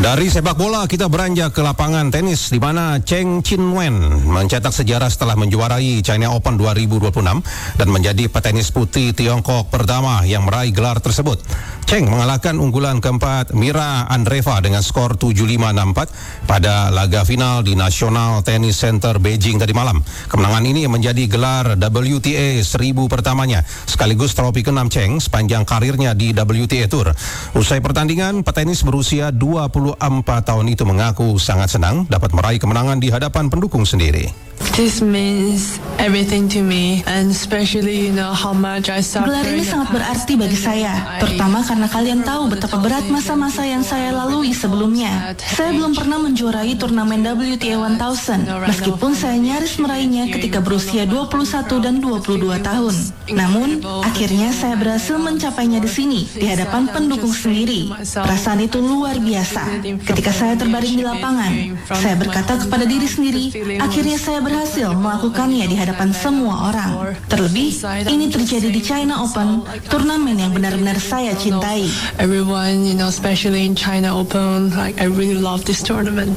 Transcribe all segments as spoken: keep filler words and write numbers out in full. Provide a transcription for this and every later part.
Dari sepak bola kita beranjak ke lapangan tenis di mana Cheng Qinwen mencetak sejarah setelah menjuarai China Open dua ribu dua puluh enam dan menjadi petenis putri Tiongkok pertama yang meraih gelar tersebut. Cheng mengalahkan unggulan keempat Mira Andreeva dengan skor tujuh lima enam empat pada laga final di National Tennis Center Beijing tadi malam. Kemenangan ini menjadi gelar W T A seribu pertamanya sekaligus trofi keenam Cheng sepanjang karirnya di W T A Tour. Usai pertandingan, petenis berusia dua puluh empat tahun itu mengaku sangat senang dapat meraih kemenangan di hadapan pendukung sendiri. This means everything to me, and especially you know how much I suffered. Gelar ini sangat berarti bagi saya, terutama karena kalian tahu betapa berat masa-masa yang saya lalui sebelumnya. Saya belum pernah menjuarai turnamen W T A seribu, meskipun saya nyaris meraihnya ketika berusia dua puluh satu dan dua puluh dua tahun. Namun, akhirnya saya berhasil mencapainya di sini, di hadapan pendukung sendiri. Perasaan itu luar biasa. Ketika saya terbaring di lapangan, saya berkata kepada diri sendiri, akhirnya saya berhasil berhasil melakukannya di hadapan semua orang. Terlebih, ini terjadi di China Open, turnamen yang benar-benar saya cintai. Everyone, you know, especially in China Open, like I really love this tournament.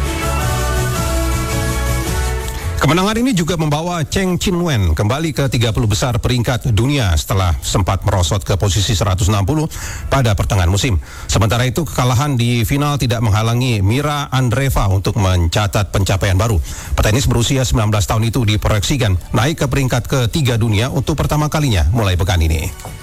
Kemenangan ini juga membawa Cheng Qinwen kembali ke tiga puluh besar peringkat dunia setelah sempat merosot ke posisi seratus enam puluh pada pertengahan musim. Sementara itu, kekalahan di final tidak menghalangi Mira Andreeva untuk mencatat pencapaian baru. Petenis berusia sembilan belas tahun itu diproyeksikan naik ke peringkat ketiga dunia untuk pertama kalinya mulai pekan ini.